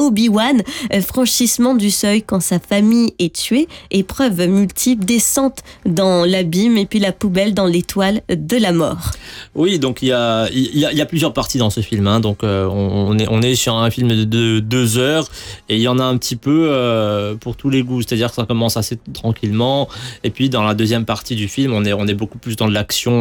Obi-Wan. Franchissement du seuil quand sa famille est tuée, épreuves multiples, descente dans l'abîme et puis la poubelle dans l'étoile de la mort. Oui, donc il y a plusieurs parties dans ce film. Donc on est sur un film de 2 heures et il y en a un petit peu pour tous les goûts. C'est-à-dire que ça commence assez tranquillement et puis dans la deuxième partie du film, on est beaucoup plus dans de l'action.